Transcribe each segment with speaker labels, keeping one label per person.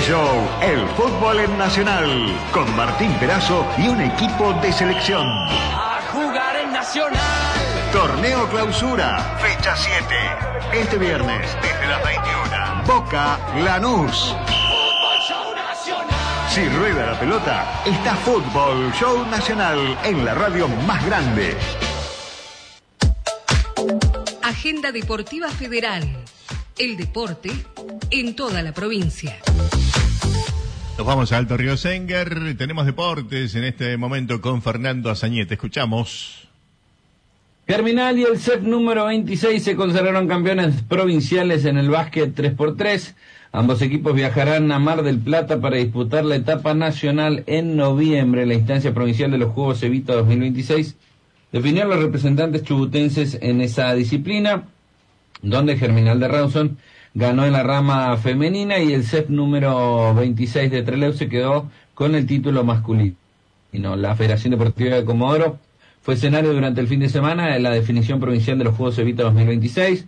Speaker 1: Show, el fútbol en Nacional, con Martín Perazo y un equipo de selección.
Speaker 2: A jugar en Nacional.
Speaker 1: Torneo Clausura, fecha 7. Este viernes, desde las 21. Boca Lanús.
Speaker 2: Fútbol Show Nacional.
Speaker 1: Si rueda la pelota, está Fútbol Show Nacional en la radio más grande.
Speaker 3: Agenda Deportiva Federal. El deporte en toda la provincia.
Speaker 4: Nos vamos a Alto Río Senguer. Tenemos deportes en este momento con Fernando Azañete. Escuchamos.
Speaker 5: Germinal y el CEF número 26 se consagraron campeones provinciales en el básquet 3x3. Ambos equipos viajarán a Mar del Plata para disputar la etapa nacional en noviembre. La instancia provincial de los Juegos Evita 2026 definió a los representantes chubutenses en esa disciplina, donde Germinal de Rawson ganó en la rama femenina y el CEF número 26 de Trelew se quedó con el título masculino. La Federación Deportiva de Comodoro fue escenario durante el fin de semana de la definición provincial de los Juegos Evita 2026,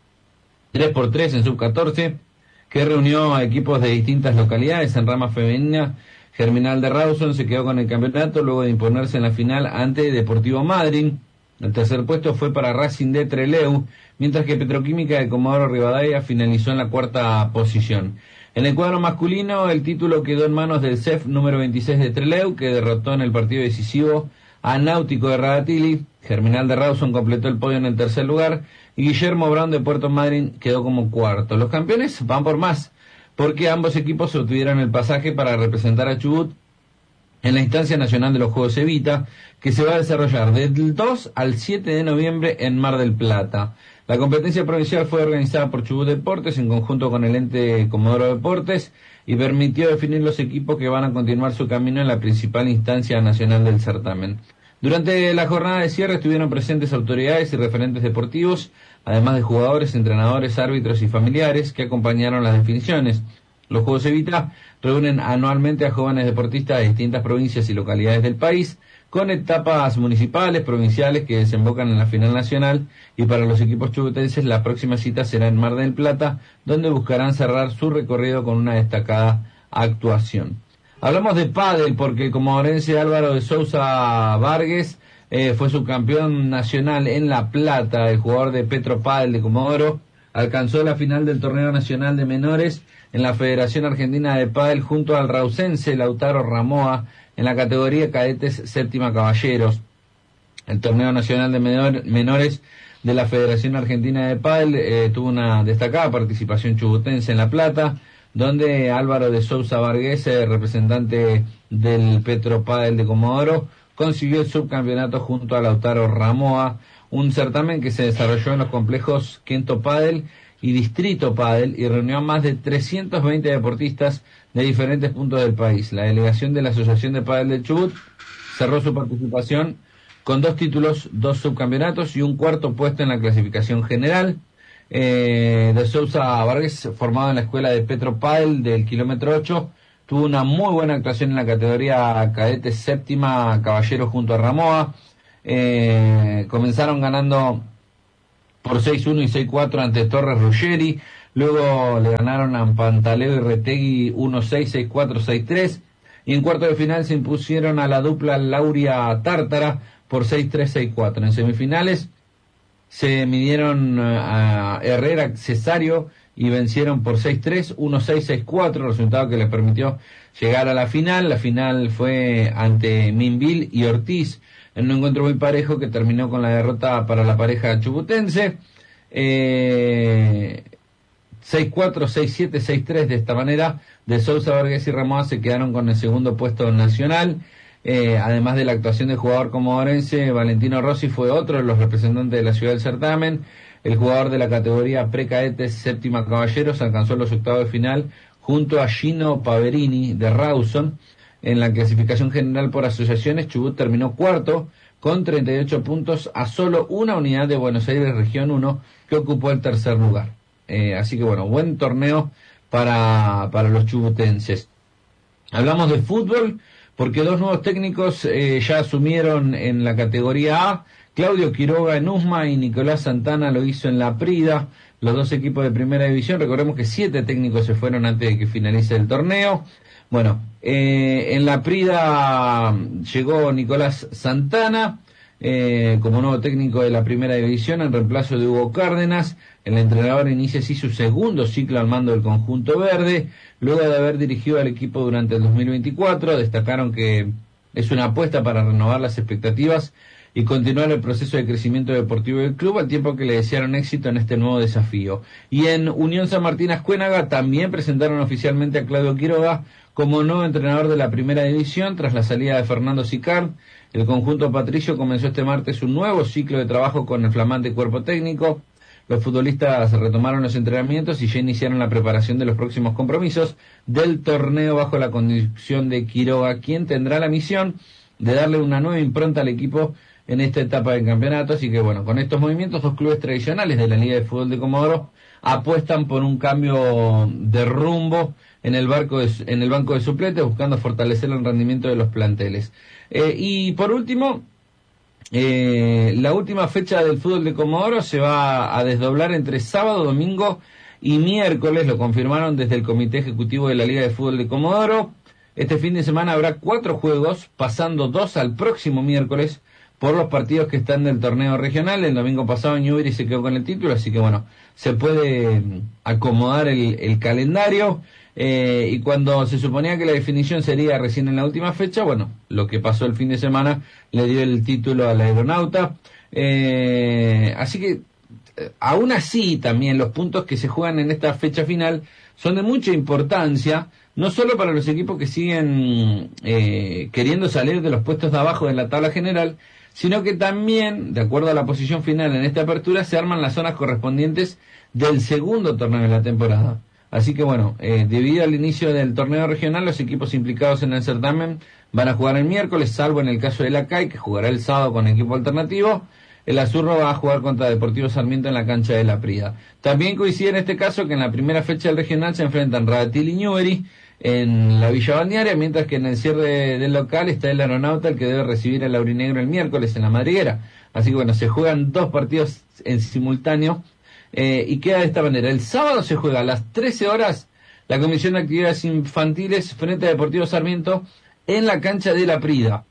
Speaker 5: 3x3 en sub-14, que reunió a equipos de distintas localidades. En rama femenina, Germinal de Rawson se quedó con el campeonato luego de imponerse en la final ante Deportivo Madryn. El tercer puesto fue para Racing de Trelew, mientras que Petroquímica de Comodoro Rivadavia finalizó en la cuarta posición. En el cuadro masculino, el título quedó en manos del CEF número 26 de Trelew, que derrotó en el partido decisivo a Náutico de Radatili. Germinal de Rawson completó el podio en el tercer lugar y Guillermo Brown de Puerto Madryn quedó como cuarto. Los campeones van por más, porque ambos equipos obtuvieron el pasaje para representar a Chubut en la instancia nacional de los Juegos Evita, que se va a desarrollar del 2 al 7 de noviembre en Mar del Plata. La competencia provincial fue organizada por Chubut Deportes en conjunto con el ente Comodoro Deportes y permitió definir los equipos que van a continuar su camino en la principal instancia nacional del certamen. Durante la jornada de cierre estuvieron presentes autoridades y referentes deportivos, además de jugadores, entrenadores, árbitros y familiares que acompañaron las definiciones. Los Juegos Evita reúnen anualmente a jóvenes deportistas de distintas provincias y localidades del país, con etapas municipales, provinciales que desembocan en la final nacional, y para los equipos chubutenses la próxima cita será en Mar del Plata, donde buscarán cerrar su recorrido con una destacada actuación. Hablamos de pádel porque el comodorense Álvaro de Sousa Vargas fue subcampeón nacional en La Plata. El jugador de Petro Pádel de Comodoro alcanzó la final del torneo nacional de menores en la Federación Argentina de Pádel junto al rausense Lautaro Ramoa en la categoría cadetes séptima caballeros. El torneo nacional de menores de la Federación Argentina de Pádel tuvo una destacada participación chubutense en La Plata, donde Álvaro de Sousa Vargas, representante del Petro Pádel de Comodoro, consiguió el subcampeonato junto a Lautaro Ramoa, un certamen que se desarrolló en los complejos Quento Pádel y Distrito Pádel y reunió a más de 320 deportistas de diferentes puntos del país. La delegación de la Asociación de Pádel del Chubut cerró su participación con 2 títulos, 2 subcampeonatos y un cuarto puesto en la clasificación general. De Sousa Vargas, formado en la escuela de Petro Pádel del kilómetro 8, tuvo una muy buena actuación en la categoría cadete séptima caballero junto a Ramoa. Comenzaron ganando por 6-1 y 6-4 ante Torres Ruggeri, luego le ganaron a Pantaleo y Retegui 1-6, 6-4, 6-3, y en cuarto de final se impusieron a la dupla Lauria Tártara por 6-3, 6-4. En semifinales se midieron a Herrera Cesario y vencieron por 6-3, 1-6, 6-4, resultado que les permitió llegar a la final. La final fue ante Minville y Ortiz, en un encuentro muy parejo que terminó con la derrota para la pareja chubutense. 6-4, 6-7, 6-3. De esta manera, de Sousa Vargas y Ramoa se quedaron con el segundo puesto nacional. Además de la actuación del jugador comodorense, Valentino Rossi fue otro de los representantes de la ciudad del certamen. El jugador de la categoría precadetes séptima caballeros alcanzó los octavos de final junto a Gino Paverini de Rawson. En la clasificación general por asociaciones, Chubut terminó cuarto con 38 puntos a solo una unidad de Buenos Aires Región 1, que ocupó el tercer lugar. Así que bueno, buen torneo para los chubutenses. Hablamos de fútbol porque 2 nuevos técnicos ya asumieron en la categoría A. Claudio Quiroga en Usma y Nicolás Santana lo hizo en La Prida. los dos equipos de primera división. Recordemos que 7 técnicos se fueron antes de que finalice el torneo. Bueno, en la Prida llegó Nicolás Santana como nuevo técnico de la primera división en reemplazo de Hugo Cárdenas. El entrenador inicia así su segundo ciclo al mando del conjunto verde, luego de haber dirigido al equipo durante el 2024. Destacaron que es una apuesta para renovar las expectativas y continuar el proceso de crecimiento deportivo del club, al tiempo que le desearon éxito en este nuevo desafío. Y en Unión San Martín Ascuénaga también presentaron oficialmente a Claudio Quiroga como nuevo entrenador de la primera división tras la salida de Fernando Sicard. El conjunto patricio comenzó este martes un nuevo ciclo de trabajo con el flamante cuerpo técnico. Los futbolistas retomaron los entrenamientos y ya iniciaron la preparación de los próximos compromisos del torneo bajo la conducción de Quiroga, quien tendrá la misión de darle una nueva impronta al equipo en esta etapa del campeonato. Así que bueno, con estos movimientos, 2 clubes tradicionales de la Liga de Fútbol de Comodoro apuestan por un cambio de rumbo en el banco de suplentes, buscando fortalecer el rendimiento de los planteles. Y por último, la última fecha del fútbol de Comodoro se va a desdoblar entre sábado, domingo y miércoles. Lo confirmaron desde el Comité Ejecutivo de la Liga de Fútbol de Comodoro. Este fin de semana habrá 4 juegos, pasando 2 al próximo miércoles por los partidos que están del torneo regional. El domingo pasado Newbery se quedó con el título, así que bueno, se puede acomodar el calendario. Y cuando se suponía que la definición sería recién en la última fecha, bueno, lo que pasó el fin de semana le dio el título al Aeronauta. Así que, aún así, también los puntos que se juegan en esta fecha final son de mucha importancia, no solo para los equipos que siguen queriendo salir de los puestos de abajo de la tabla general, sino que también, de acuerdo a la posición final en esta apertura, se arman las zonas correspondientes del segundo torneo de la temporada. Así que bueno, debido al inicio del torneo regional, los equipos implicados en el certamen van a jugar el miércoles, salvo en el caso de la CAI, que jugará el sábado con equipo alternativo. El Azurro va a jugar contra Deportivo Sarmiento en la cancha de la Prida. También coincide en este caso que en la primera fecha del regional se enfrentan Radatil y Newbery en la Villa Balnearia, mientras que en el cierre del local está el Aeronauta, el que debe recibir al Laurinegro el miércoles en la Madriguera. Así que bueno, se juegan 2 partidos en simultáneo. Y queda de esta manera: el sábado se juega a las 13 horas la Comisión de Actividades Infantiles frente a Deportivo Sarmiento en la cancha de la Prida.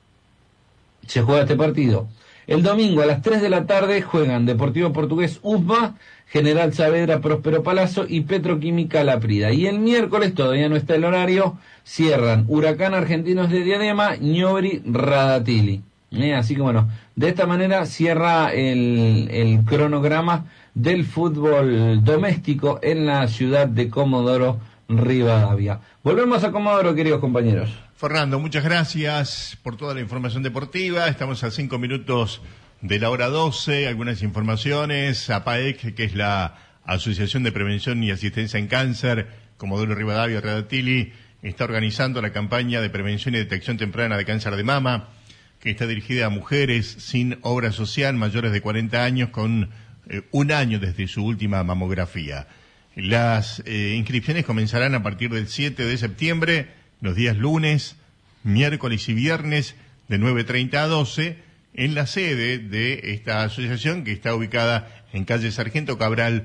Speaker 5: Se juega este partido. El domingo a las 3 de la tarde juegan Deportivo Portugués USMA, General Saavedra Próspero Palazzo y Petroquímica La Prida. Y el miércoles, todavía no está el horario, cierran Huracán Argentinos de Diadema, Newbery Radatili. Así que bueno, de esta manera cierra el cronograma del fútbol doméstico en la ciudad de Comodoro Rivadavia. Volvemos a Comodoro, queridos compañeros.
Speaker 4: Fernando, muchas gracias por toda la información deportiva. Estamos a 5 minutos de la hora 12. Algunas informaciones. APAEC, que es la Asociación de Prevención y Asistencia en Cáncer, Comodoro Rivadavia, Radatili, está organizando la campaña de prevención y detección temprana de cáncer de mama, que está dirigida a mujeres sin obra social mayores de 40 años con 1 año desde su última mamografía. Las inscripciones comenzarán a partir del 7 de septiembre, los días lunes, miércoles y viernes, de 9:30 a 12, en la sede de esta asociación, que está ubicada en calle Sargento Cabral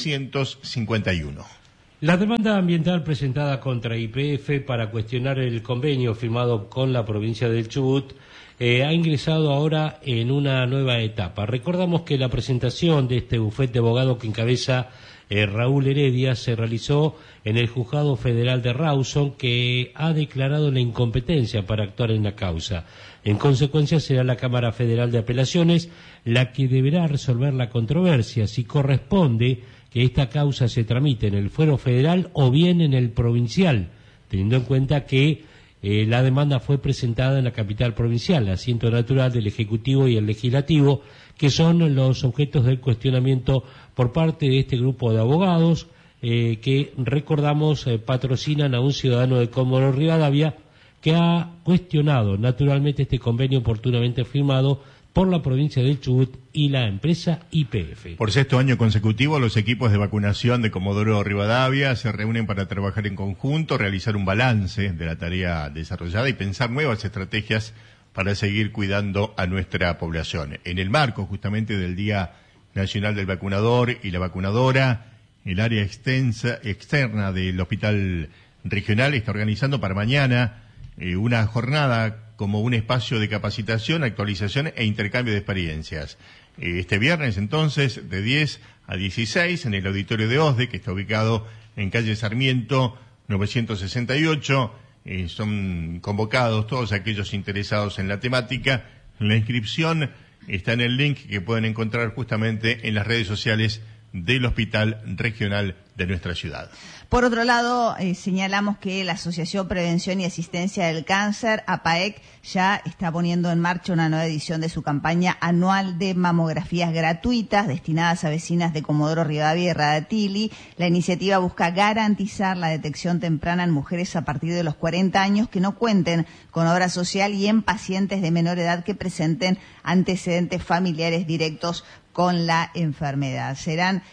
Speaker 4: 351.
Speaker 6: La demanda ambiental presentada contra YPF para cuestionar el convenio firmado con la provincia del Chubut ha ingresado ahora en una nueva etapa. Recordamos que la presentación de este bufete de abogados que encabeza Raúl Heredia se realizó en el Juzgado Federal de Rawson, que ha declarado la incompetencia para actuar en la causa. En consecuencia, será la Cámara Federal de Apelaciones la que deberá resolver la controversia, si corresponde que esta causa se tramite en el fuero federal o bien en el provincial, teniendo en cuenta que la demanda fue presentada en la capital provincial, asiento natural del Ejecutivo y el Legislativo, que son los objetos del cuestionamiento por parte de este grupo de abogados que, recordamos, patrocinan a un ciudadano de Comodoro Rivadavia que ha cuestionado naturalmente este convenio oportunamente firmado por la provincia del Chubut y la empresa YPF.
Speaker 4: Por 6º año consecutivo, los equipos de vacunación de Comodoro Rivadavia se reúnen para trabajar en conjunto, realizar un balance de la tarea desarrollada y pensar nuevas estrategias para seguir cuidando a nuestra población. En el marco justamente del Día Nacional del Vacunador y la Vacunadora, el área externa del Hospital Regional está organizando para mañana una jornada como un espacio de capacitación, actualización e intercambio de experiencias. Este viernes, entonces, de 10 a 16, en el auditorio de OSDE, que está ubicado en calle Sarmiento 968, son convocados todos aquellos interesados en la temática. La inscripción está en el link que pueden encontrar justamente en las redes sociales del Hospital Regional de nuestra ciudad.
Speaker 7: Por otro lado, señalamos que la Asociación Prevención y Asistencia del Cáncer, APAEC, ya está poniendo en marcha una nueva edición de su campaña anual de mamografías gratuitas destinadas a vecinas de Comodoro Rivadavia y Radatili. La iniciativa busca garantizar la detección temprana en mujeres a partir de los 40 años que no cuenten con obra social y en pacientes de menor edad que presenten antecedentes familiares directos con la enfermedad. Serán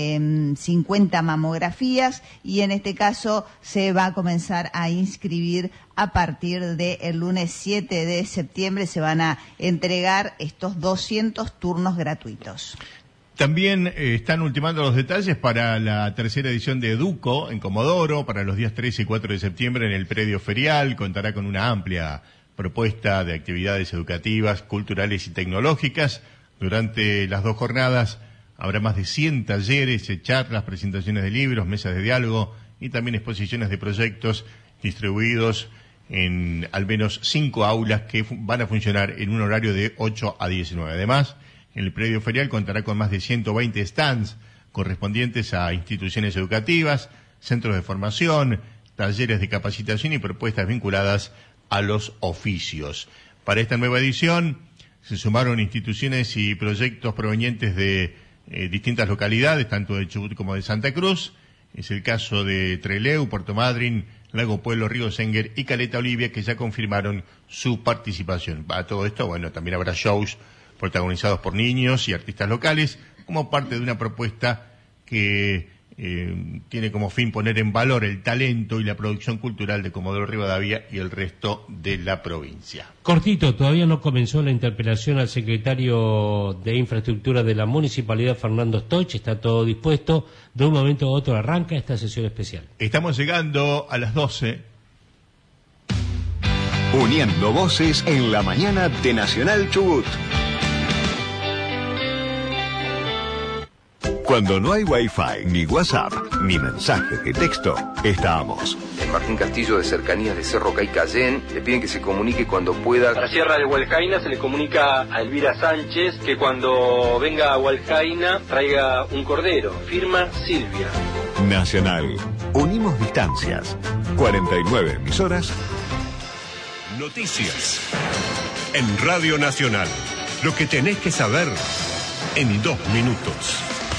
Speaker 7: 50 mamografías y en este caso se va a comenzar a inscribir a partir del lunes 7 de septiembre. Se van a entregar estos 200 turnos gratuitos.
Speaker 4: También están ultimando los detalles para la tercera edición de Educo en Comodoro para los días 3 y 4 de septiembre en el predio ferial. Contará con una amplia propuesta de actividades educativas, culturales y tecnológicas. Durante las 2 jornadas habrá más de 100 talleres, charlas, presentaciones de libros, mesas de diálogo y también exposiciones de proyectos distribuidos en al menos 5 aulas que van a funcionar en un horario de 8 a 19. Además, el predio ferial contará con más de 120 stands correspondientes a instituciones educativas, centros de formación, talleres de capacitación y propuestas vinculadas a los oficios. Para esta nueva edición se sumaron instituciones y proyectos provenientes de distintas localidades, tanto de Chubut como de Santa Cruz. Es el caso de Trelew, Puerto Madryn, Lago Pueblo, Río Senguer y Caleta Olivia, que ya confirmaron su participación. A todo esto, bueno, también habrá shows protagonizados por niños y artistas locales, como parte de una propuesta que tiene como fin poner en valor el talento y la producción cultural de Comodoro Rivadavia y el resto de la provincia.
Speaker 6: Cortito, todavía no comenzó la interpelación al secretario de Infraestructura de la Municipalidad, Fernando Stoich. Está todo dispuesto. De un momento a otro arranca esta sesión especial.
Speaker 4: Estamos llegando a las 12.
Speaker 1: Uniendo voces en la mañana de Nacional Chubut. Cuando no hay Wi-Fi, ni WhatsApp, ni mensajes de texto, estamos.
Speaker 8: En Martín Castillo de Cercanías de Cerro Caycayén le piden que se comunique cuando pueda.
Speaker 9: A la Sierra de Hualcaina se le comunica a Elvira Sánchez que cuando venga a Hualcaina traiga un cordero. Firma Silvia.
Speaker 1: Nacional. Unimos distancias. 49 emisoras.
Speaker 10: Noticias. En Radio Nacional. Lo que tenés que saber en 2 minutos.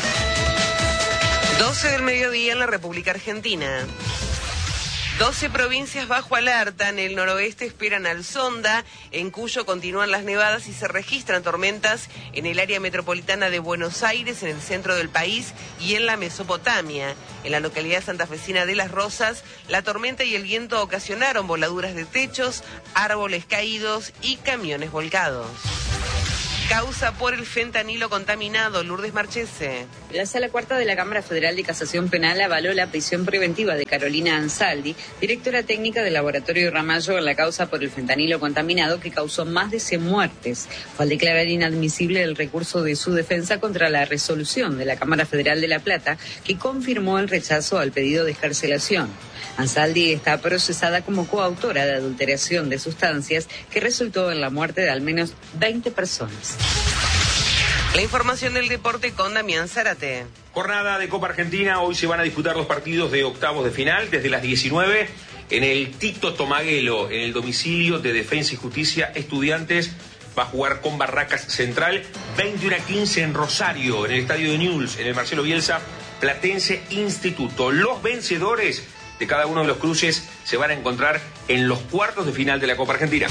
Speaker 11: 12 del mediodía en la República Argentina. 12 provincias bajo alerta. En el noroeste esperan al Sonda, en Cuyo continúan las nevadas y se registran tormentas en el área metropolitana de Buenos Aires, en el centro del país y en la Mesopotamia. En la localidad santafesina de Las Rosas, la tormenta y el viento ocasionaron voladuras de techos, árboles caídos y camiones volcados. Causa por el fentanilo contaminado, Lourdes Marchese.
Speaker 12: La Sala Cuarta de la Cámara Federal de Casación Penal avaló la prisión preventiva de Carolina Ansaldi, directora técnica del Laboratorio Ramallo, en la causa por el fentanilo contaminado que causó más de 100 muertes. Fue al declarar inadmisible el recurso de su defensa contra la resolución de la Cámara Federal de La Plata, que confirmó el rechazo al pedido de excarcelación. Ansaldi está procesada como coautora de adulteración de sustancias que resultó en la muerte de al menos 20 personas.
Speaker 11: La información del deporte con Damián Zárate.
Speaker 13: Jornada de Copa Argentina, hoy se van a disputar los partidos de octavos de final desde las 19 en el Tito Tomaguelo, en el domicilio de Defensa y Justicia. Estudiantes va a jugar con Barracas Central. 21:15 en Rosario, en el estadio de Newell's, en el Marcelo Bielsa, Platense Instituto. Los vencedores de cada uno de los cruces se van a encontrar en los cuartos de final de la Copa Argentina.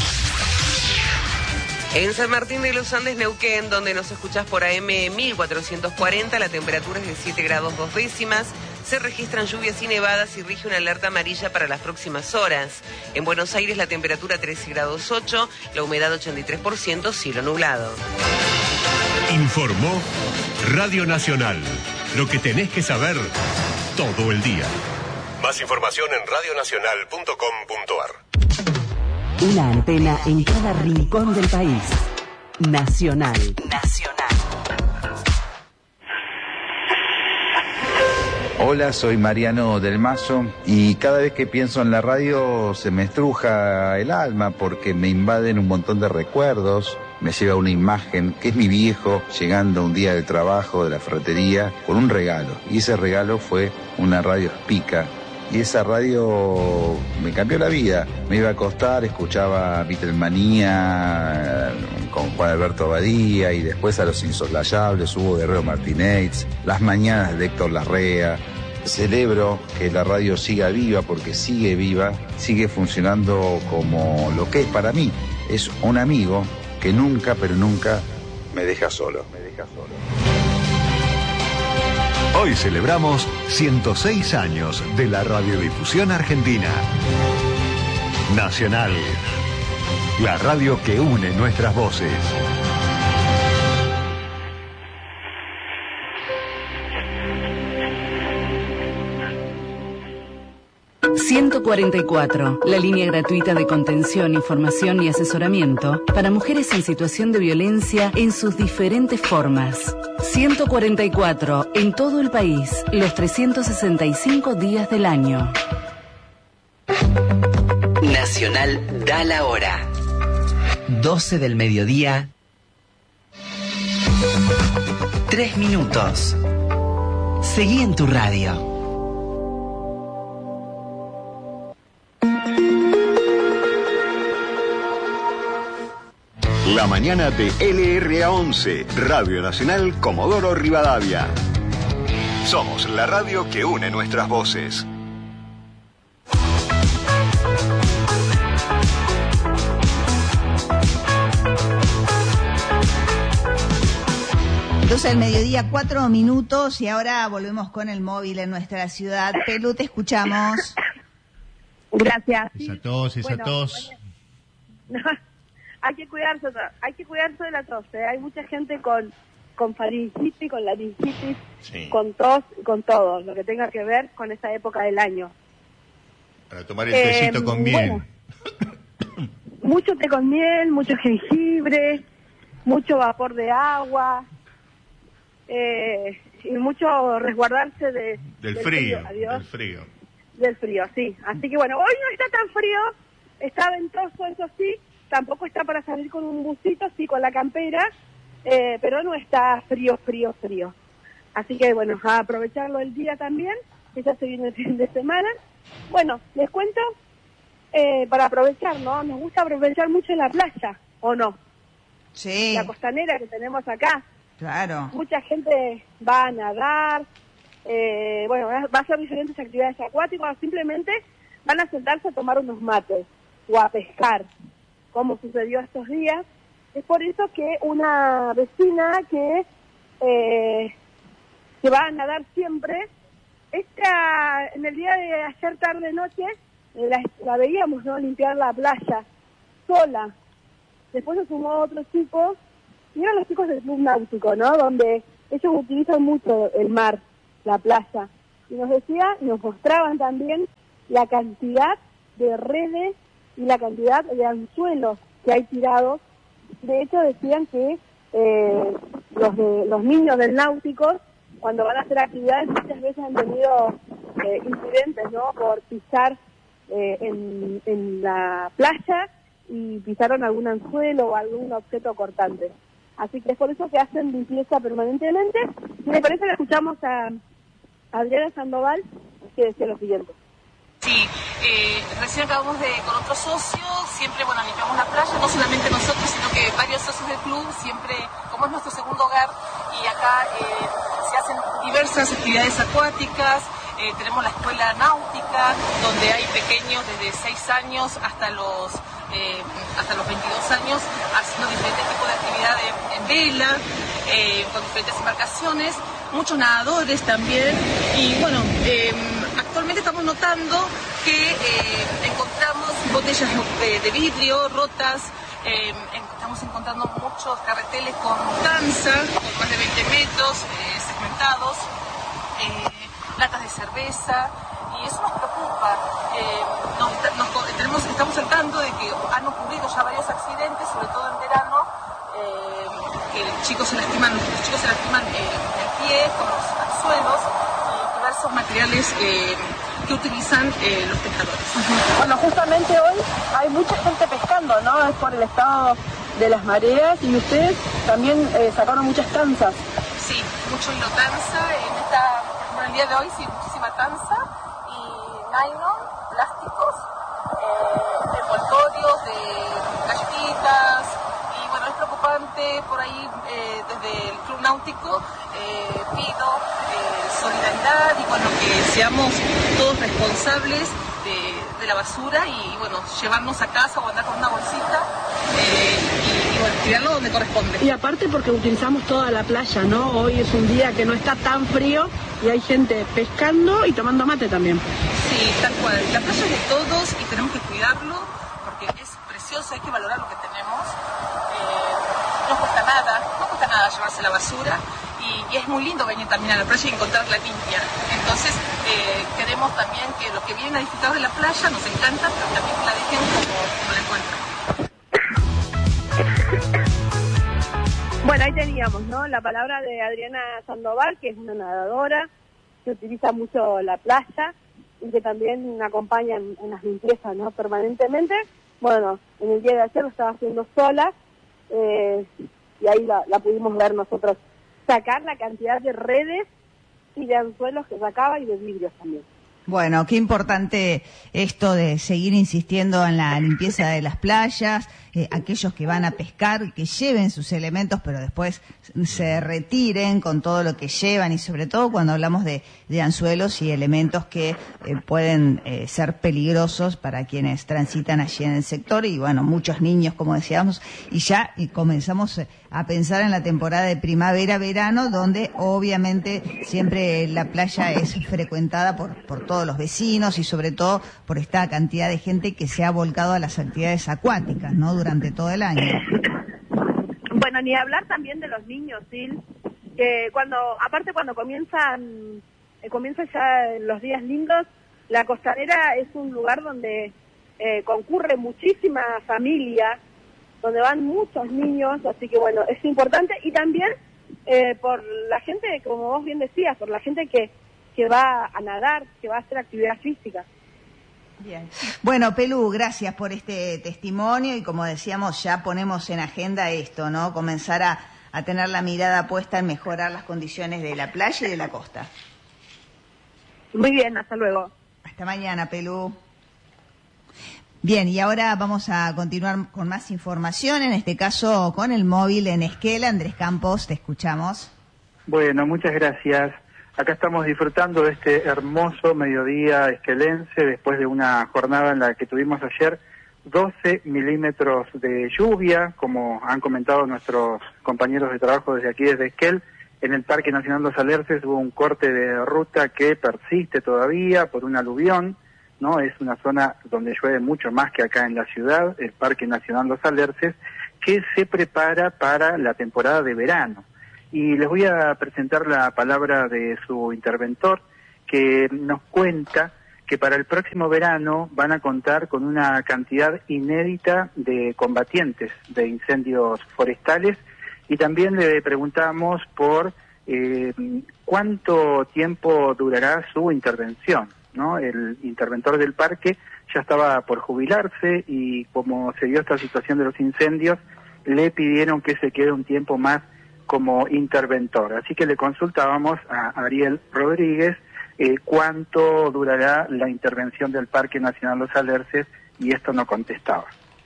Speaker 11: En San Martín de los Andes, Neuquén, donde nos escuchás por AM 1440, la temperatura es de 7 grados 2 décimas. Se registran lluvias y nevadas y rige una alerta amarilla para las próximas horas. En Buenos Aires la temperatura 13 grados 8, la humedad 83%, cielo nublado.
Speaker 10: Informó Radio Nacional, Lo que tenés que saber todo el día. Más información en radionacional.com.ar.
Speaker 14: Una antena en cada rincón del país. Nacional.
Speaker 15: Hola, soy Mariano del Mazo y cada vez que pienso en la radio se me estruja el alma porque me invaden un montón de recuerdos. Me lleva una imagen que es mi viejo llegando un día del trabajo de la ferretería con un regalo. Y ese regalo fue una radio Spica. Y esa radio me cambió la vida. Me iba a acostar, escuchaba Beatlemanía con Juan Alberto Abadía y después a Los Insoslayables, Hugo Guerrero Martínez, Las Mañanas de Héctor Larrea. Celebro que la radio siga viva porque sigue viva, sigue funcionando como lo que es para mí. Es un amigo que nunca, pero nunca me deja solo.
Speaker 1: Hoy celebramos 106 años de la radiodifusión argentina. Nacional, la radio que une nuestras voces.
Speaker 14: ...144... la línea gratuita de contención, información y asesoramiento... para mujeres en situación de violencia en sus diferentes formas. 144... en todo el país... los 365 días del año.
Speaker 16: Nacional da la hora. 12 del mediodía. 3 minutos. Seguí en tu radio.
Speaker 1: La mañana de LRA11, Radio Nacional Comodoro Rivadavia. Somos la radio que une nuestras voces.
Speaker 7: Entonces, al mediodía, 4 minutos, y ahora volvemos con el móvil en nuestra ciudad. Pelu, te escuchamos.
Speaker 17: Gracias.
Speaker 4: Esa tos.
Speaker 17: Hay que cuidarse de la tos. Hay mucha gente con faringitis, con laringitis, con tos, con todo lo que tenga que ver con esa época del año.
Speaker 4: Para tomar el tecito con miel.
Speaker 17: Bueno, mucho té con miel, mucho jengibre, mucho vapor de agua, y mucho resguardarse del frío. Adiós. Del frío, sí. Así que bueno, hoy no está tan frío, está ventoso, eso sí. Tampoco está para salir con un busito, sí, con la campera, pero no está frío. Así que, bueno, a aprovecharlo el día también, que ya se viene el fin de semana. Bueno, les cuento, para aprovechar, ¿no? Nos gusta aprovechar mucho en la playa, ¿o no?
Speaker 7: Sí.
Speaker 17: La costanera que tenemos acá.
Speaker 7: Claro.
Speaker 17: Mucha gente va a nadar, bueno, va a hacer diferentes actividades acuáticas, simplemente van a sentarse a tomar unos mates o a pescar, como sucedió estos días. Es por eso que una vecina que va a nadar siempre, en el día de ayer tarde-noche, la veíamos, ¿no?, limpiar la playa, sola. Después se sumó otro chico, y eran los chicos del Club Náutico, ¿no?, donde ellos utilizan mucho el mar, la playa. Y nos mostraban también la cantidad de redes y la cantidad de anzuelos que hay tirados. De hecho, decían que los niños del náutico, cuando van a hacer actividades, muchas veces han tenido incidentes, ¿no?, por pisar en la playa y pisaron algún anzuelo o algún objeto cortante. Así que es por eso que hacen limpieza permanentemente. Si me parece que escuchamos a Adriana Sandoval, que decía lo siguiente.
Speaker 18: Sí, recién acabamos con otro socio, siempre, bueno, limpiamos la playa, no solamente nosotros, sino que varios socios del club, siempre, como es nuestro segundo hogar, y acá se hacen diversas actividades acuáticas, tenemos la escuela náutica, donde hay pequeños desde 6 años hasta los 22 años, haciendo diferentes tipos de actividades en vela, con diferentes embarcaciones, muchos nadadores también, y bueno, actualmente estamos notando que encontramos botellas de vidrio rotas, estamos encontrando muchos carreteles con tanza, con más de 20 metros, segmentados, latas de cerveza, y eso nos preocupa. Estamos al tanto de que han ocurrido ya varios accidentes, sobre todo en verano, que los chicos se lastiman el pie con los anzuelos y diversos materiales que utilizan los pescadores.
Speaker 17: Bueno, justamente hoy hay mucha gente pescando, ¿no? Es por el estado de las mareas, y ustedes también sacaron muchas tanzas.
Speaker 18: Sí, mucho hilo tanza, en el día de hoy sí, muchísima tanza y nylon, plásticos, envoltorios de galletitas, y bueno, es preocupante por ahí desde el Club Náutico. Pido solidaridad y bueno, que seamos todos responsables de la basura y bueno, llevarnos a casa o andar con una bolsita y bueno, tirarlo donde corresponde.
Speaker 17: Y aparte porque utilizamos toda la playa, ¿no? Hoy es un día que no está tan frío y hay gente pescando y tomando mate también.
Speaker 18: Sí, tal cual. La playa es de todos y tenemos que cuidarlo porque es precioso, hay que valorar lo que tenemos. No cuesta nada llevarse la basura. Y es muy lindo venir también a la playa y encontrarla limpia. Entonces queremos también que los que vienen a disfrutar de la playa nos encanta, pero también que la dejen como la encuentran.
Speaker 17: Bueno, ahí teníamos, ¿no? La palabra de Adriana Sandoval, que es una nadadora, que utiliza mucho la playa y que también acompaña en las limpiezas, ¿no? Permanentemente. Bueno, en el día de ayer lo estaba haciendo sola y ahí la pudimos ver nosotros sacar la cantidad de redes y de anzuelos que sacaba y de vidrios también.
Speaker 7: Bueno, qué importante esto de seguir insistiendo en la limpieza de las playas, aquellos que van a pescar, que lleven sus elementos, pero después se retiren con todo lo que llevan, y sobre todo cuando hablamos de anzuelos y elementos que pueden ser peligrosos para quienes transitan allí en el sector, y bueno, muchos niños, como decíamos, y ya comenzamos a pensar en la temporada de primavera-verano, donde obviamente siempre la playa es frecuentada por todos los vecinos y sobre todo por esta cantidad de gente que se ha volcado a las actividades acuáticas, ¿no? Durante todo el año.
Speaker 17: Bueno, ni hablar también de los niños, ¿sí? Que cuando comienzan ya los días lindos, la costanera es un lugar donde concurre muchísima familia, donde van muchos niños, así que bueno, es importante, y también por la gente, como vos bien decías, por la gente que va a nadar, que va a hacer actividad física.
Speaker 7: Bien. Bueno, Pelu, gracias por este testimonio, y como decíamos, ya ponemos en agenda esto, ¿no? Comenzar a tener la mirada puesta en mejorar las condiciones de la playa y de la costa.
Speaker 17: Muy bien, hasta luego.
Speaker 7: Hasta mañana, Pelu. Bien, y ahora vamos a continuar con más información, en este caso con el móvil en Esquel. Andrés Campos, te escuchamos.
Speaker 19: Bueno, muchas gracias. Acá estamos disfrutando de este hermoso mediodía esquelense después de una jornada en la que tuvimos ayer 12 milímetros de lluvia, como han comentado nuestros compañeros de trabajo desde aquí, desde Esquel. En el Parque Nacional Los Alerces hubo un corte de ruta que persiste todavía por un aluvión, ¿no? Es una zona donde llueve mucho más que acá en la ciudad, el Parque Nacional Los Alerces, que se prepara para la temporada de verano. Y les voy a presentar la palabra de su interventor, que nos cuenta que para el próximo verano van a contar con una cantidad inédita de combatientes de incendios forestales, y también le preguntamos por cuánto tiempo durará su intervención, ¿no? El interventor del parque ya estaba por jubilarse, y como se dio esta situación de los incendios, le pidieron que se quede un tiempo más como interventor. Así que le consultábamos a Ariel Rodríguez cuánto durará la intervención del Parque Nacional Los Alerces, y esto no contestaba.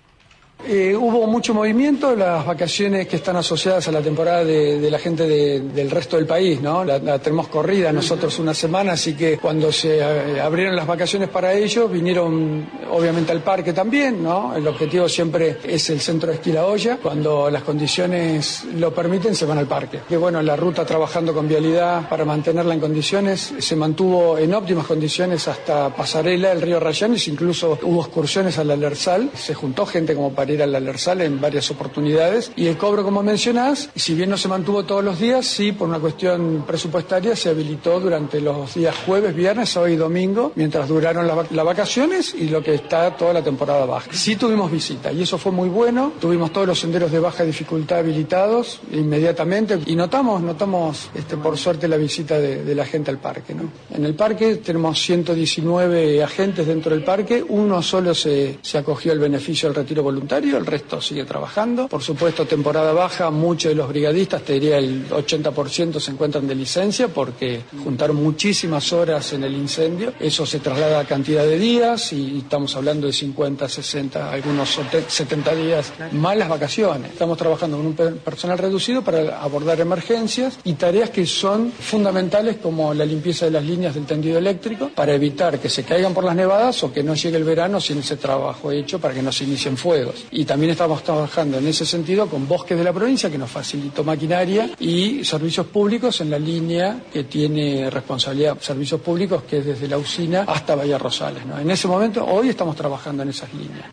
Speaker 20: Hubo mucho movimiento, las vacaciones que están asociadas a la temporada de la gente del resto del país, ¿no? La tenemos corrida nosotros una semana, así que cuando se abrieron las vacaciones para ellos, vinieron obviamente al parque también, ¿no? El objetivo siempre es el centro de esquí La Hoya. Cuando las condiciones lo permiten, se van al parque. Que bueno, la ruta, trabajando con Vialidad para mantenerla en condiciones, se mantuvo en óptimas condiciones hasta Pasarela, el río Rayanes, incluso hubo excursiones al Alersal, se juntó gente como para ir al Alersal en varias oportunidades. Y el cobro, como mencionás, si bien no se mantuvo todos los días, sí, por una cuestión presupuestaria, se habilitó durante los días jueves, viernes, sábado y domingo, mientras duraron las vacaciones y lo que está toda la temporada baja. Sí tuvimos visita y eso fue muy bueno. Tuvimos todos los senderos de baja dificultad habilitados inmediatamente y notamos por suerte la visita de la gente al parque, ¿no? En el parque tenemos 119 agentes dentro del parque, uno solo se acogió al beneficio del retiro voluntario, el resto sigue trabajando. Por supuesto, temporada baja, muchos de los brigadistas, te diría el 80% se encuentran de licencia porque juntaron muchísimas horas en el incendio. Eso se traslada a cantidad de días y estamos hablando de 50, 60, algunos 70 días, más las vacaciones. Estamos trabajando con un personal reducido para abordar emergencias y tareas que son fundamentales como la limpieza de las líneas del tendido eléctrico para evitar que se caigan por las nevadas o que no llegue el verano sin ese trabajo hecho para que no se inicien fuegos. Y también estamos trabajando en ese sentido con Bosques de la Provincia, que nos facilitó maquinaria, y servicios públicos en la línea que tiene responsabilidad servicios públicos, que es desde la usina hasta Bahía Rosales, ¿no? En ese momento, hoy estamos trabajando en esas líneas.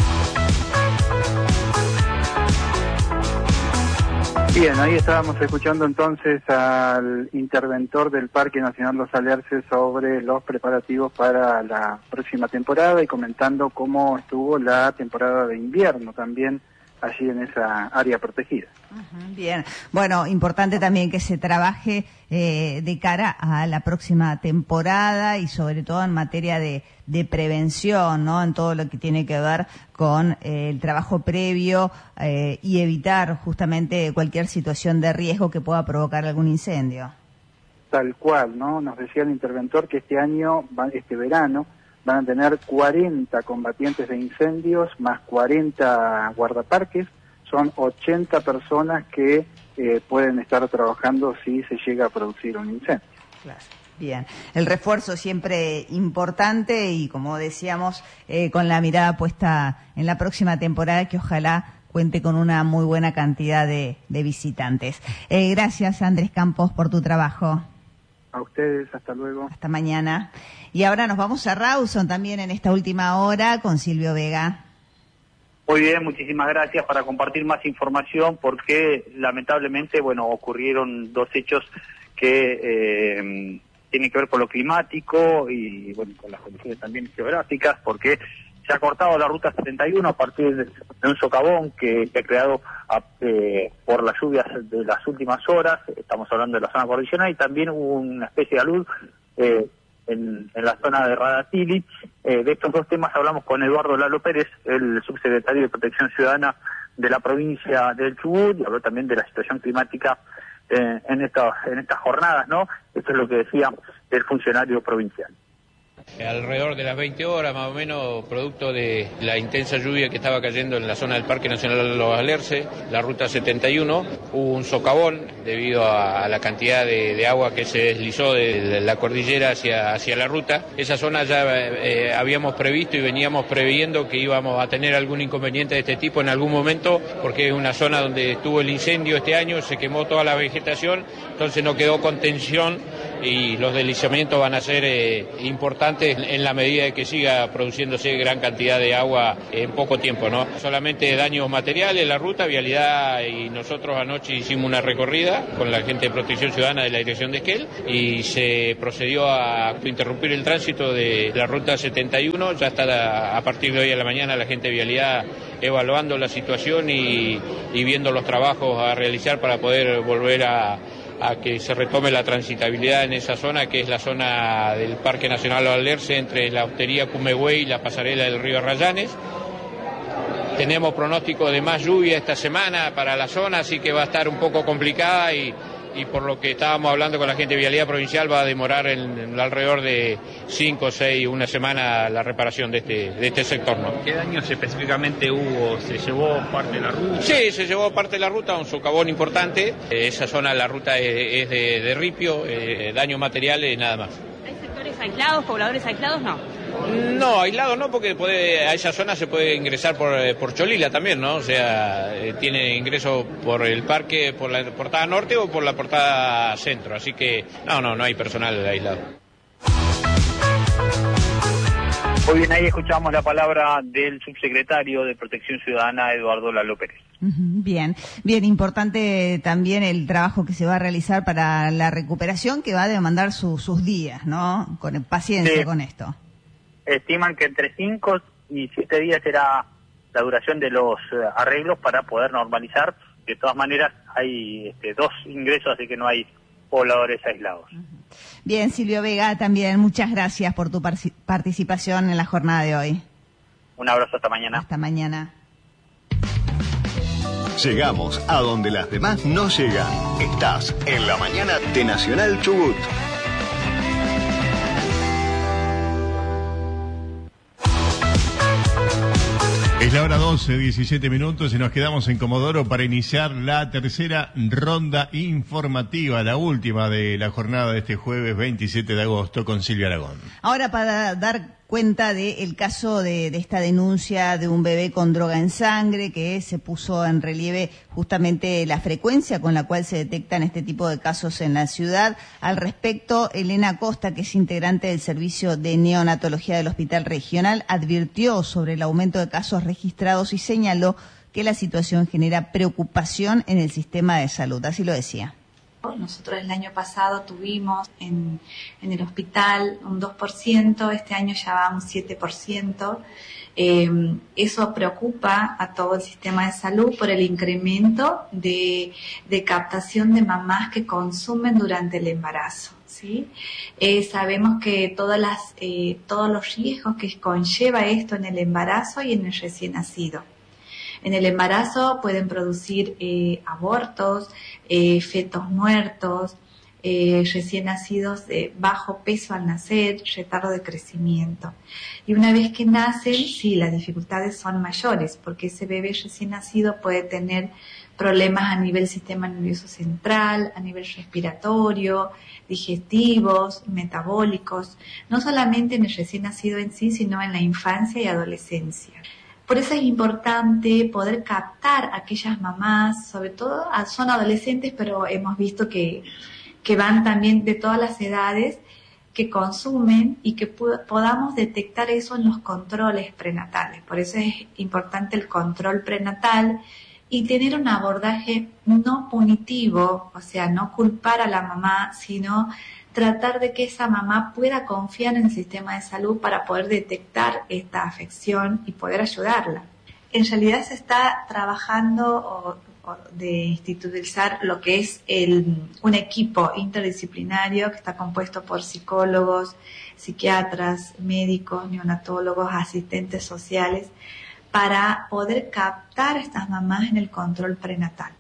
Speaker 19: Bien, ahí estábamos escuchando entonces al interventor del Parque Nacional Los Alerces sobre los preparativos para la próxima temporada y comentando cómo estuvo la temporada de invierno también allí en esa área protegida.
Speaker 7: Bien, bueno, importante también que se trabaje de cara a la próxima temporada y sobre todo en materia de prevención, ¿no? En todo lo que tiene que ver con el trabajo previo y evitar justamente cualquier situación de riesgo que pueda provocar algún incendio.
Speaker 19: Tal cual, ¿no? Nos decía el interventor que este verano, van a tener 40 combatientes de incendios más 40 guardaparques. Son 80 personas que pueden estar trabajando si se llega a producir un incendio.
Speaker 7: Claro. Bien, el refuerzo siempre importante y como decíamos, con la mirada puesta en la próxima temporada que ojalá cuente con una muy buena cantidad de visitantes. Gracias, Andrés Campos, por tu trabajo.
Speaker 19: A ustedes, hasta luego.
Speaker 7: Hasta mañana. Y ahora nos vamos a Rawson también en esta última hora con Silvio Vega.
Speaker 21: Muy bien, muchísimas gracias para compartir más información porque lamentablemente, ocurrieron dos hechos que tienen que ver con lo climático y con las condiciones también geográficas, porque se ha cortado la ruta 71 a partir de un socavón que ha creado por las lluvias de las últimas horas. Estamos hablando de la zona cordillerana y también hubo una especie de alud en la zona de Radatili. De estos dos temas hablamos con Eduardo Lalo Pérez, el subsecretario de Protección Ciudadana de la provincia del Chubut, y habló también de la situación climática en estas jornadas, ¿no? Esto es lo que decía el funcionario provincial.
Speaker 22: Alrededor de las 20 horas más o menos, producto de la intensa lluvia que estaba cayendo en la zona del Parque Nacional Los Alerces, la ruta 71, hubo un socavón debido a la cantidad de agua que se deslizó de la cordillera hacia la ruta. Esa zona ya habíamos previsto y veníamos previendo que íbamos a tener algún inconveniente de este tipo en algún momento, porque es una zona donde estuvo el incendio este año, se quemó toda la vegetación, entonces no quedó contención y los deslizamientos van a ser importantes en la medida de que siga produciéndose gran cantidad de agua en poco tiempo, ¿no? Solamente daños materiales, la ruta, vialidad, y nosotros anoche hicimos una recorrida con la gente de Protección Ciudadana de la Dirección de Esquel y se procedió a interrumpir el tránsito de la ruta 71. Ya está a partir de hoy a la mañana la gente de vialidad evaluando la situación y viendo los trabajos a realizar para poder volver a que se retome la transitabilidad en esa zona, que es la zona del Parque Nacional Los Alerces, entre la hostería Cumehue y la pasarela del río Arrayanes. Tenemos pronóstico de más lluvia esta semana para la zona, así que va a estar un poco complicada y por lo que estábamos hablando con la gente de Vialidad Provincial va a demorar alrededor de 5 o 6, una semana la reparación de este sector, ¿no?
Speaker 23: ¿Qué daños específicamente hubo? ¿Se llevó parte de la ruta?
Speaker 22: Sí, se llevó parte de la ruta, un socavón importante. Esa zona, la ruta es de ripio, daños materiales, nada más.
Speaker 24: ¿Hay sectores aislados, pobladores aislados?
Speaker 22: No, aislado no, porque a esa zona se puede ingresar por Cholila también, ¿no? O sea, tiene ingreso por el parque, por la portada norte o por la portada centro, así que no hay personal aislado.
Speaker 21: Muy bien, ahí escuchamos la palabra del subsecretario de Protección Ciudadana, Eduardo Lalo Pérez.
Speaker 7: Bien, importante también el trabajo que se va a realizar para la recuperación, que va a demandar sus días, ¿no? Con paciencia
Speaker 21: Sí.
Speaker 7: con esto.
Speaker 21: Estiman que entre 5 y 7 días será la duración de los arreglos para poder normalizar. De todas maneras, hay 2 ingresos, así que no hay pobladores aislados.
Speaker 7: Bien, Silvio Vega, también muchas gracias por tu participación en la jornada de hoy.
Speaker 21: Un abrazo, hasta mañana.
Speaker 7: Hasta mañana.
Speaker 1: Llegamos a donde las demás no llegan. Estás en la mañana de Nacional Chubut.
Speaker 4: Es la hora 12, 17 minutos y nos quedamos en Comodoro para iniciar la tercera ronda informativa, la última de la jornada de este jueves 27 de agosto con Silvia Aragón.
Speaker 7: Ahora, para dar cuenta del caso de esta denuncia de un bebé con droga en sangre, que se puso en relieve justamente la frecuencia con la cual se detectan este tipo de casos en la ciudad. Al respecto, Elena Costa, que es integrante del servicio de neonatología del Hospital Regional, advirtió sobre el aumento de casos registrados y señaló que la situación genera preocupación en el sistema de salud. Así lo decía.
Speaker 2: Nosotros el año pasado tuvimos en el hospital un 2%, este año ya va un 7%. Eso preocupa a todo el sistema de salud por el incremento de captación de mamás que consumen durante el embarazo, ¿sí? Sabemos que todos los riesgos que conlleva esto en el embarazo y en el recién nacido. En el embarazo pueden producir abortos, fetos muertos, recién nacidos de bajo peso al nacer, retardo de crecimiento. Y una vez que nacen, sí, las dificultades son mayores, porque ese bebé recién nacido puede tener problemas a nivel sistema nervioso central, a nivel respiratorio, digestivos, metabólicos, no solamente en el recién nacido en sí, sino en la infancia y adolescencia. Por eso es importante poder captar a aquellas mamás, sobre todo son adolescentes, pero hemos visto que van también de todas las edades, que consumen y que podamos detectar eso en los controles prenatales. Por eso es importante el control prenatal y tener un abordaje no punitivo, o sea, no culpar a la mamá, sino tratar de que esa mamá pueda confiar en el sistema de salud para poder detectar esta afección y poder ayudarla. En realidad se está trabajando de institucionalizar lo que es un equipo interdisciplinario que está compuesto por psicólogos, psiquiatras, médicos, neonatólogos, asistentes sociales, para poder captar a estas mamás en el control prenatal.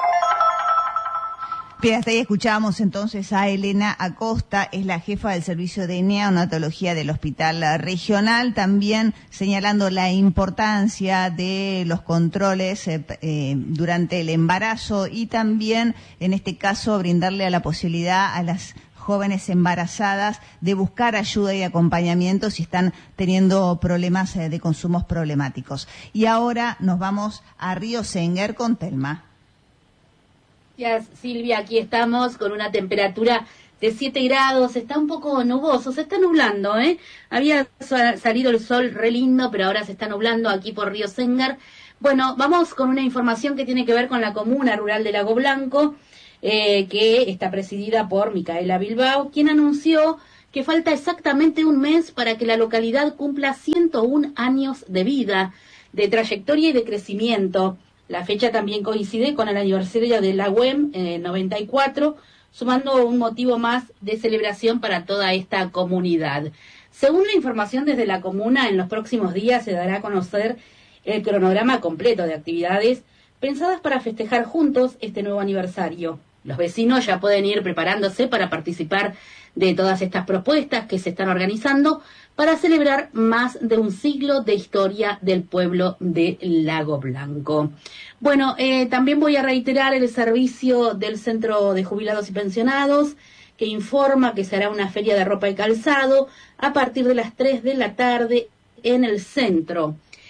Speaker 7: Bien, hasta ahí escuchábamos entonces a Elena Acosta, es la jefa del servicio de neonatología del Hospital Regional, también señalando la importancia de los controles durante el embarazo y también, en este caso, brindarle a la posibilidad a las jóvenes embarazadas de buscar ayuda y acompañamiento si están teniendo problemas de consumos problemáticos. Y ahora nos vamos a Río Senguer con Telma.
Speaker 3: Gracias, Silvia. Aquí estamos con una temperatura de 7 grados. Está un poco nuboso, se está nublando, ¿eh? Había salido el sol re lindo, pero ahora se está nublando aquí por Río Senguer. Bueno, vamos con una información que tiene que ver con la comuna rural de Lago Blanco, que está presidida por Micaela Bilbao, quien anunció que falta exactamente un mes para que la localidad cumpla 101 años de vida, de trayectoria y de crecimiento. La fecha también coincide con el aniversario de la UEM 94, sumando un motivo más de celebración para toda esta comunidad. Según la información desde la comuna, en los próximos días se dará a conocer el cronograma completo de actividades pensadas para festejar juntos este nuevo aniversario. Los vecinos ya pueden ir preparándose para participar de todas estas propuestas que se están organizando para celebrar más de un siglo de historia del pueblo de Lago Blanco. Bueno, también voy a reiterar el servicio del Centro de Jubilados y Pensionados, que informa que se hará una feria de ropa y calzado a partir de las 3 de la tarde en el centro.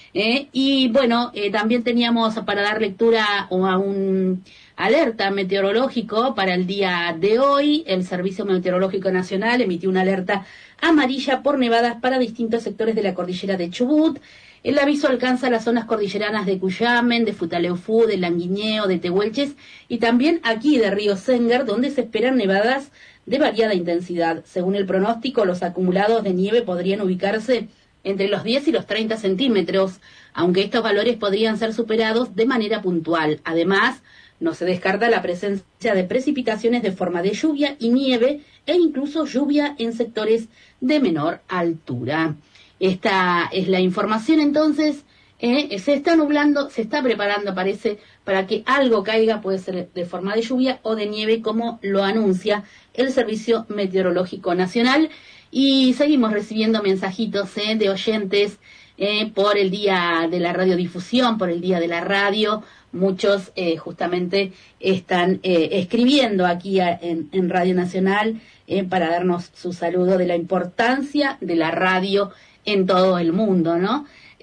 Speaker 3: Y bueno, también teníamos para dar lectura a un alerta meteorológico para el día de hoy. El Servicio Meteorológico Nacional emitió una alerta amarilla por nevadas para distintos sectores de la cordillera de Chubut. El aviso alcanza las zonas cordilleranas de Cuyamen, de Futaleufú, de Languiñeo, de Tehuelches y también aquí de Río Sénger, donde se esperan nevadas de variada intensidad. Según el pronóstico, los acumulados de nieve podrían ubicarse entre los 10 y los 30 centímetros, aunque estos valores podrían ser superados de manera puntual. Además, no se descarta la presencia de precipitaciones de forma de lluvia y nieve e incluso lluvia en sectores de menor altura. Esta es la información entonces. Se está nublando, se está preparando, parece, para que algo caiga, puede ser de forma de lluvia o de nieve, como lo anuncia el Servicio Meteorológico Nacional. Y seguimos recibiendo mensajitos de oyentes por el día de la radiodifusión, por el día de la radio. Muchos justamente están escribiendo aquí en Radio Nacional para darnos su saludo de la importancia de la radio en todo el mundo, ¿no?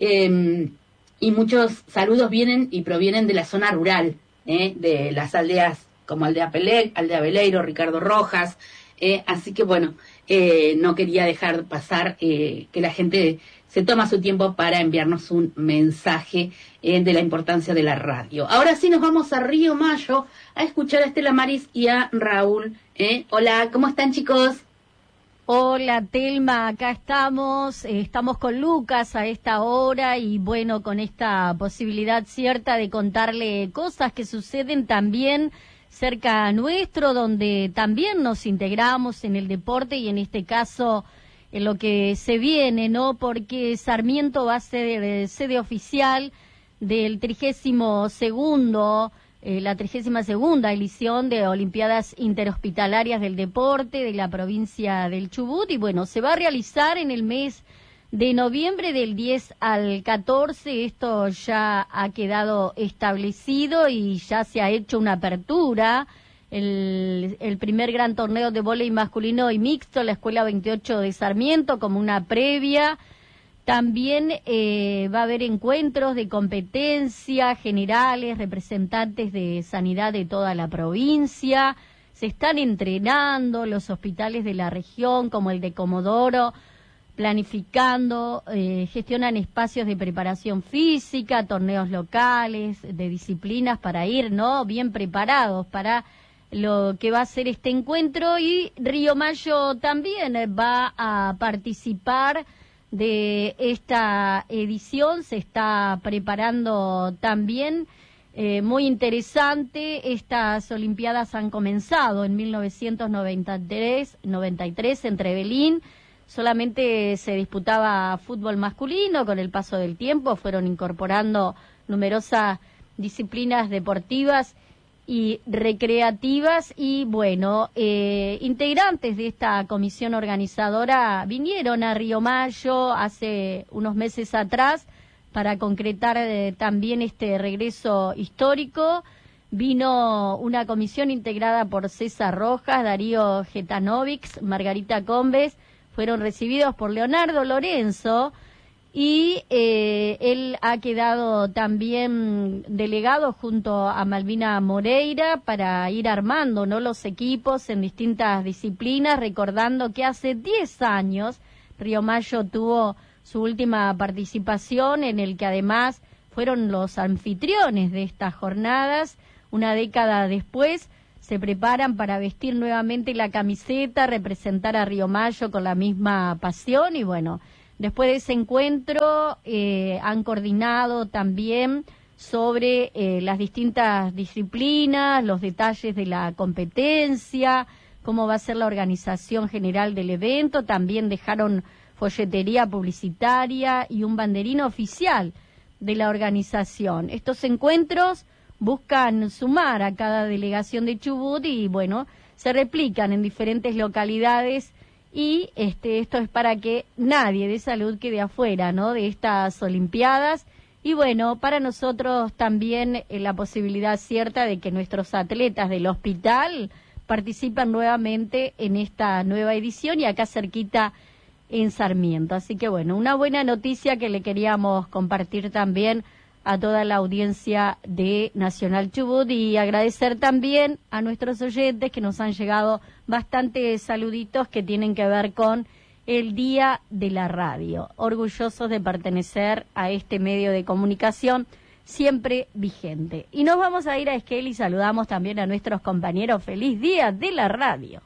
Speaker 3: Y muchos saludos vienen y provienen de la zona rural, de las aldeas como Aldea Pelec, Aldea Veleiro, Ricardo Rojas. Así que bueno, no quería dejar pasar que la gente se toma su tiempo para enviarnos un mensaje de la importancia de la radio. Ahora sí nos vamos a Río Mayo a escuchar a Estela Maris y a Raúl. Hola, ¿cómo están, chicos?
Speaker 5: Hola, Telma, acá estamos con Lucas a esta hora y bueno, con esta posibilidad cierta de contarle cosas que suceden también cerca nuestro, donde también nos integramos en el deporte y en este caso en lo que se viene, ¿no? Porque Sarmiento va a ser sede oficial del 32º, la 32ª edición de Olimpiadas Interhospitalarias del Deporte de la provincia del Chubut y bueno, se va a realizar en el mes de noviembre del 10 al 14, esto ya ha quedado establecido y ya se ha hecho una apertura, el primer gran torneo de vóley masculino y mixto, la Escuela 28 de Sarmiento, como una previa. También va a haber encuentros de competencia generales, representantes de sanidad de toda la provincia. Se están entrenando los hospitales de la región, como el de Comodoro, planificando, gestionan espacios de preparación física, torneos locales, de disciplinas para ir, ¿no? Bien preparados para lo que va a ser este encuentro. Y Río Mayo también va a participar de esta edición, se está preparando también, muy interesante. Estas Olimpiadas han comenzado en 1993 en Trevelín, solamente se disputaba fútbol masculino. Con el paso del tiempo fueron incorporando numerosas disciplinas deportivas y recreativas y bueno, integrantes de esta comisión organizadora vinieron a Río Mayo hace unos meses atrás para concretar también este regreso histórico. Vino una comisión integrada por César Rojas, Darío Getanovics, Margarita Combes, fueron recibidos por Leonardo Lorenzo y él ha quedado también delegado junto a Malvina Moreira para ir armando, ¿no?, los equipos en distintas disciplinas, recordando que hace 10 años Río Mayo tuvo su última participación, en el que además fueron los anfitriones de estas jornadas. Una década después se preparan para vestir nuevamente la camiseta, representar a Río Mayo con la misma pasión y bueno, después de ese encuentro han coordinado también sobre las distintas disciplinas, los detalles de la competencia, cómo va a ser la organización general del evento. También dejaron folletería publicitaria y un banderín oficial de la organización. Estos encuentros buscan sumar a cada delegación de Chubut y bueno, se replican en diferentes localidades. Y esto es para que nadie de salud quede afuera, ¿no?, de estas Olimpiadas. Y bueno, para nosotros también la posibilidad cierta de que nuestros atletas del hospital participan nuevamente en esta nueva edición. Y acá cerquita en Sarmiento. Así que bueno, una buena noticia que le queríamos compartir también a toda la audiencia de Nacional Chubut, y agradecer también a nuestros oyentes que nos han llegado bastantes saluditos que tienen que ver con el Día de la Radio. Orgullosos de pertenecer a este medio de comunicación siempre vigente. Y nos vamos a ir a Esquel y saludamos también a nuestros compañeros. ¡Feliz Día de la Radio!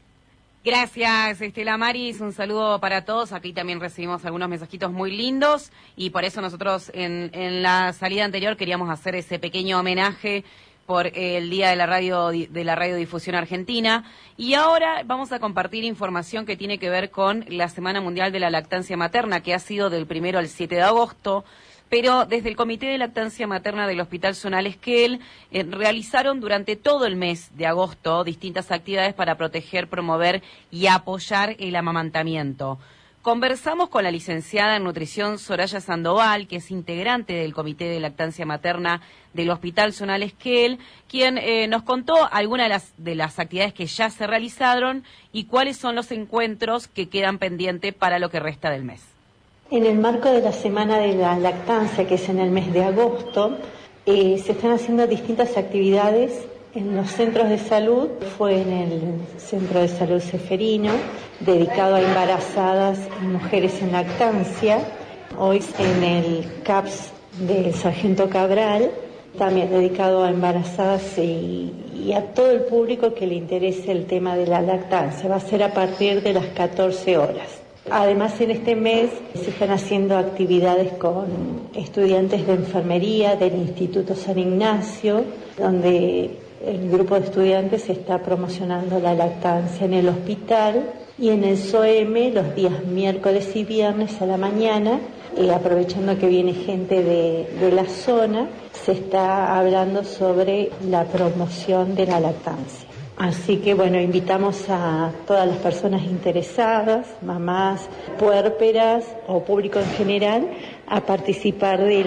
Speaker 6: Gracias, Estela Maris, un saludo para todos. Aquí también recibimos algunos mensajitos muy lindos y por eso nosotros en la salida anterior queríamos hacer ese pequeño homenaje por el Día de la Radiodifusión Argentina. Y ahora vamos a compartir información que tiene que ver con la Semana Mundial de la Lactancia Materna, que ha sido del 1 al 7 de agosto. Pero desde el Comité de Lactancia Materna del Hospital Zonal Esquel realizaron durante todo el mes de agosto distintas actividades para proteger, promover y apoyar el amamantamiento. Conversamos con la licenciada en nutrición Soraya Sandoval, que es integrante del Comité de Lactancia Materna del Hospital Zonal Esquel, quien nos contó algunas de las actividades que ya se realizaron y cuáles son los encuentros que quedan pendientes para lo que resta del mes.
Speaker 8: En el marco de la Semana de la Lactancia, que es en el mes de agosto, se están haciendo distintas actividades en los centros de salud. Fue en el Centro de Salud Ceferino, dedicado a embarazadas y mujeres en lactancia. Hoy en el CAPS del Sargento Cabral, también dedicado a embarazadas y a todo el público que le interese el tema de la lactancia. Va a ser a partir de las 14 horas. Además, en este mes se están haciendo actividades con estudiantes de enfermería del Instituto San Ignacio, donde el grupo de estudiantes está promocionando la lactancia en el hospital, y en el SOEM los días miércoles y viernes a la mañana, aprovechando que viene gente de la zona, se está hablando sobre la promoción de la lactancia. Así que bueno, invitamos a todas las personas interesadas, mamás, puérperas o público en general, a participar de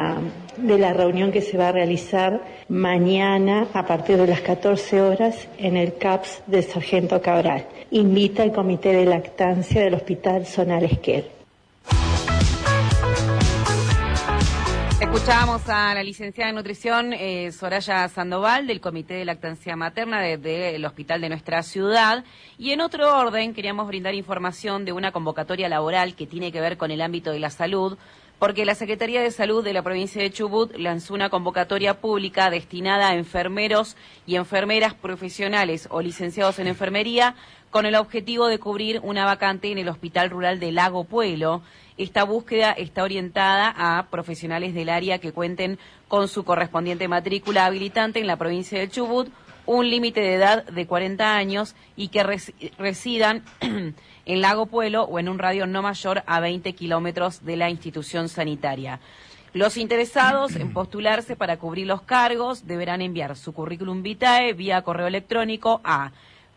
Speaker 8: la reunión que se va a realizar mañana a partir de las 14 horas en el CAPS del Sargento Cabral. Invita al Comité de Lactancia del Hospital Zonal Esquel.
Speaker 6: Escuchábamos a la licenciada en nutrición Soraya Sandoval del Comité de Lactancia Materna del Hospital de nuestra ciudad. Y en otro orden queríamos brindar información de una convocatoria laboral que tiene que ver con el ámbito de la salud, porque la Secretaría de Salud de la provincia de Chubut lanzó una convocatoria pública destinada a enfermeros y enfermeras profesionales o licenciados en enfermería con el objetivo de cubrir una vacante en el Hospital Rural de Lago Puelo. Esta búsqueda está orientada a profesionales del área que cuenten con su correspondiente matrícula habilitante en la provincia de Chubut, un límite de edad de 40 años y que residan en Lago Puelo o en un radio no mayor a 20 kilómetros de la institución sanitaria. Los interesados en postularse para cubrir los cargos deberán enviar su currículum vitae vía correo electrónico a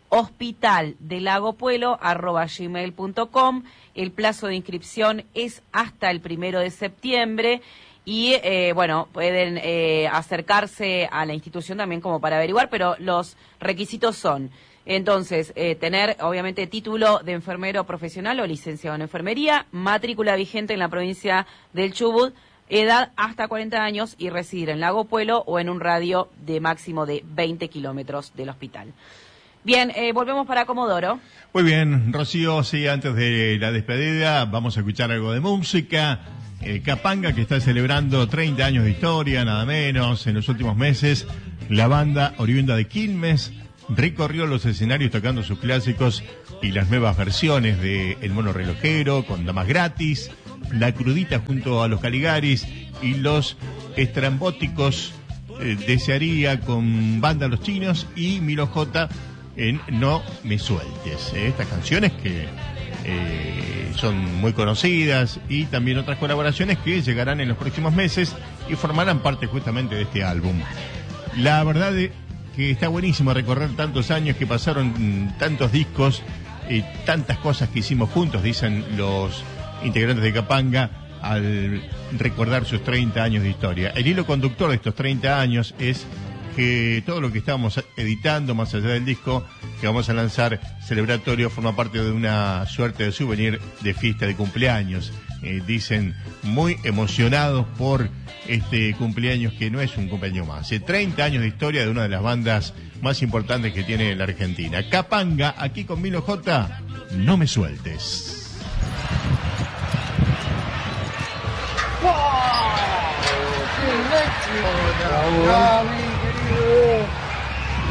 Speaker 6: hospitaldelagopuelo@gmail.com. El plazo de inscripción es hasta el 1 de septiembre y, pueden acercarse a la institución también como para averiguar, pero los requisitos son, entonces, tener, obviamente, título de enfermero profesional o licenciado en enfermería, matrícula vigente en la provincia del Chubut, edad hasta 40 años y residir en Lago Puelo o en un radio de máximo de 20 kilómetros del hospital. Bien, volvemos para Comodoro.
Speaker 4: Muy bien, Rocío, sí, antes de la despedida vamos a escuchar algo de música. Capanga, que está celebrando 30 años de historia, nada menos, en los últimos meses. La banda oriunda de Quilmes recorrió los escenarios tocando sus clásicos y las nuevas versiones de El Mono Relojero, con Damas Gratis, La Crudita junto a los Caligaris y los Estrambóticos Desearía con Banda Los Chinos y Milo J en No Me Sueltes. Estas canciones que son muy conocidas y también otras colaboraciones que llegarán en los próximos meses y formarán parte justamente de este álbum. La verdad es que está buenísimo recorrer tantos años que pasaron, tantos discos y tantas cosas que hicimos juntos, dicen los integrantes de Capanga al recordar sus 30 años de historia. El hilo conductor de estos 30 años es que todo lo que estamos editando, más allá del disco que vamos a lanzar celebratorio, forma parte de una suerte de souvenir de fiesta de cumpleaños. Dicen muy emocionados por este cumpleaños, que no es un cumpleaños más. 30 años de historia de una de las bandas más importantes que tiene la Argentina. Capanga, aquí con Milo J, no me sueltes.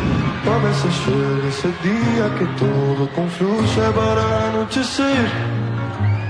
Speaker 9: A veces llega ese día que todo confluye para anochecer.